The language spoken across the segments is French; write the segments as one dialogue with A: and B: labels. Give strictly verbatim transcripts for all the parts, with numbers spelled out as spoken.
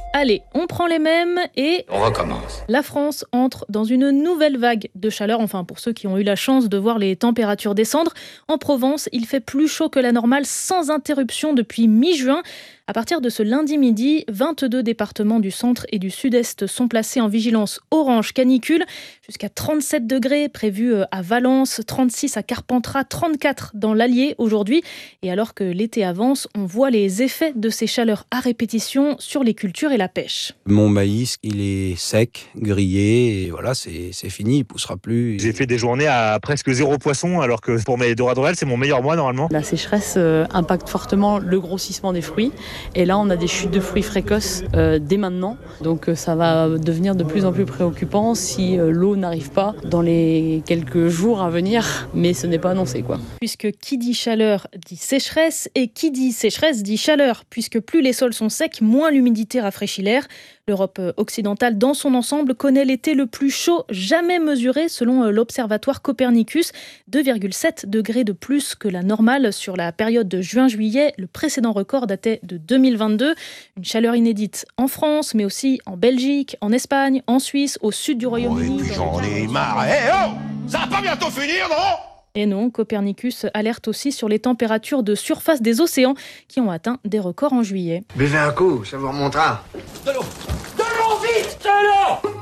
A: Allez, on prend les mêmes et...
B: On recommence.
A: La France entre dans une nouvelle vague de chaleur, enfin pour ceux qui ont eu la chance de voir les températures descendre. En Provence, il fait plus chaud que la normale sans interruption depuis mi-juin. À partir de ce lundi midi, vingt-deux départements du centre et du sud-est sont placés en vigilance orange canicule. Jusqu'à trente-sept degrés prévus à Valence, trente-six à Carpentras, trente-quatre dans l'Allier aujourd'hui. Et alors que l'été avance, on voit les effets de ces chaleurs à répétition sur les cultures et la pêche.
C: Mon maïs, il est sec, grillé, et voilà, c'est, c'est fini, il ne poussera plus.
D: J'ai fait des journées à presque zéro poisson, alors que pour mes doradorelles, c'est mon meilleur mois normalement.
E: La sécheresse euh, impacte fortement le grossissement des fruits. Et là, on a des chutes de fruits précoces euh, dès maintenant. Donc euh, ça va devenir de plus en plus préoccupant si euh, l'eau n'arrive pas dans les quelques jours à venir. Mais ce n'est pas annoncé, quoi.
A: Puisque qui dit chaleur dit sécheresse, et qui dit sécheresse dit chaleur. Puisque plus les sols sont secs, moins l'humidité rafraîchit l'air. L'Europe occidentale, dans son ensemble, connaît l'été le plus chaud jamais mesuré selon l'Observatoire Copernicus. deux virgule sept degrés de plus que la normale sur la période de juin-juillet. Le précédent record datait de deux mille vingt-deux. Une chaleur inédite en France, mais aussi en Belgique, en Espagne, en Suisse, au sud du Royaume-Uni.
F: Oh, et puis j'en ai marre. Eh oh, ça va pas bientôt finir, non ?
A: Et non, Copernicus alerte aussi sur les températures de surface des océans qui ont atteint des records en juillet.
G: Buvez un coup, ça vous remontera.
F: De l'eau. De l'eau, vite. De l'eau.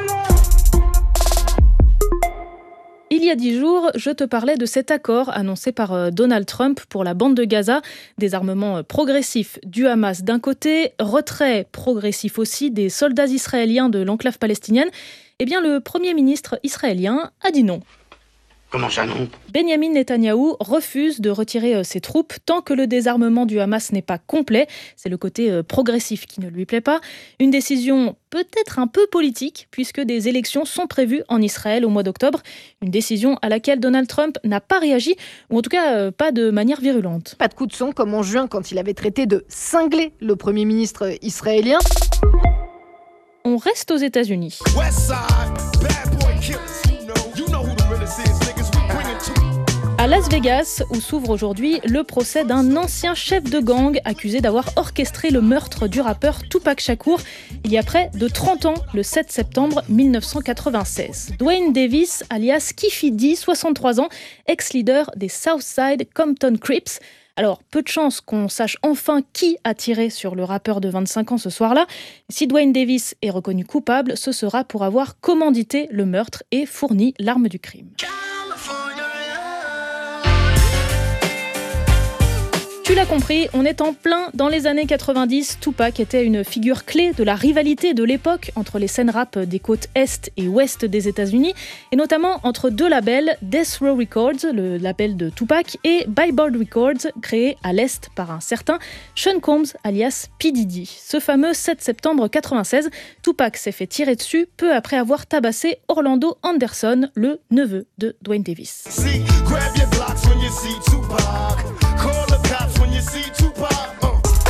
A: Il y a dix jours, je te parlais de cet accord annoncé par Donald Trump pour la bande de Gaza. Désarmement progressif du Hamas d'un côté, retrait progressif aussi des soldats israéliens de l'enclave palestinienne. Eh bien, le Premier ministre israélien a dit non.
G: Comment ça non ?
A: Benyamin Netanyahou refuse de retirer ses troupes tant que le désarmement du Hamas n'est pas complet. C'est le côté progressif qui ne lui plaît pas. Une décision peut-être un peu politique puisque des élections sont prévues en Israël au mois d'octobre. Une décision à laquelle Donald Trump n'a pas réagi, ou en tout cas pas de manière virulente.
H: Pas de coup de son comme en juin quand il avait traité de cingler le Premier ministre israélien.
A: On reste aux États-Unis. À Las Vegas, où s'ouvre aujourd'hui le procès d'un ancien chef de gang accusé d'avoir orchestré le meurtre du rappeur Tupac Shakur il y a près de trente ans, le sept septembre mille neuf cent quatre-vingt-seize. Dwayne Davis, alias Keffe D, soixante-trois ans, ex-leader des Southside Compton Crips. Alors, peu de chance qu'on sache enfin qui a tiré sur le rappeur de vingt-cinq ans ce soir-là. Si Dwayne Davis est reconnu coupable, ce sera pour avoir commandité le meurtre et fourni l'arme du crime. Tu l'as compris, on est en plein dans les années quatre-vingt-dix. Tupac était une figure clé de la rivalité de l'époque entre les scènes rap des côtes est et ouest des États-Unis, et notamment entre deux labels, Death Row Records, le label de Tupac, et Billboard Records, créé à l'est par un certain Sean Combs, alias P. Diddy. Ce fameux sept septembre quatre-vingt-seize, Tupac s'est fait tirer dessus peu après avoir tabassé Orlando Anderson, le neveu de Dwayne Davis.
F: See, grab your blocks when you see Tupac. Call the cops when you see Tupac. Uh.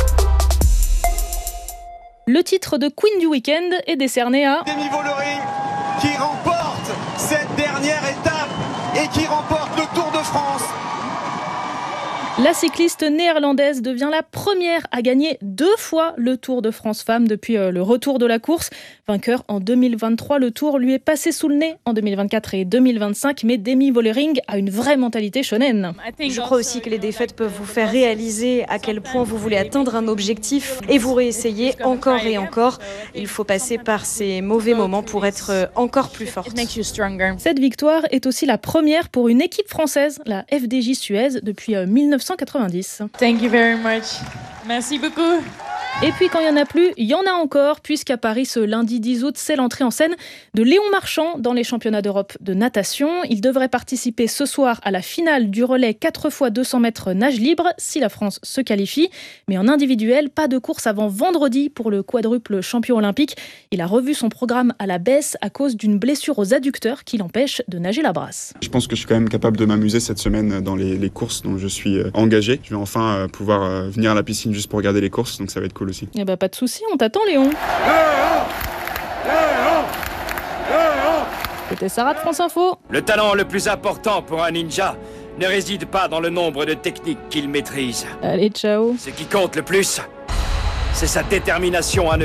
A: Le titre de Queen du Week-end est décerné à
I: Demi Vollering qui remporte cette dernière étape et qui remporte le Tour de France.
A: La cycliste néerlandaise devient la première à gagner deux fois le Tour de France Femmes depuis le retour de la course. Vainqueur en deux mille vingt-trois, le Tour lui est passé sous le nez en deux mille vingt-quatre et deux mille vingt-cinq, mais Demi Vollering a une vraie mentalité shonen.
J: Je crois aussi que les défaites peuvent vous faire réaliser à quel point vous voulez atteindre un objectif et vous réessayer encore et encore. Il faut passer par ces mauvais moments pour être encore plus forte.
A: Cette victoire est aussi la première pour une équipe française, la F D J Suez, depuis mille neuf cent quatre-vingt-dix.
K: Thank you very much. Merci beaucoup.
A: Et puis quand il n'y en a plus, il y en a encore, puisqu'à Paris, ce lundi dix août, c'est l'entrée en scène de Léon Marchand dans les championnats d'Europe de natation. Il devrait participer ce soir à la finale du relais quatre fois deux cents mètres nage libre, si la France se qualifie. Mais en individuel, pas de course avant vendredi pour le quadruple champion olympique. Il a revu son programme à la baisse à cause d'une blessure aux adducteurs qui l'empêche de nager la brasse.
L: Je pense que je suis quand même capable de m'amuser cette semaine dans les, les courses dont je suis engagé. Je vais enfin pouvoir venir à la piscine juste pour regarder les courses, donc ça va être cool aussi.
A: Eh bah pas de soucis, on t'attend Léon. C'était Sarah de France Info.
M: Le talent le plus important pour un ninja ne réside pas dans le nombre de techniques qu'il maîtrise.
A: Allez, ciao.
M: Ce qui compte le plus, c'est sa détermination à ne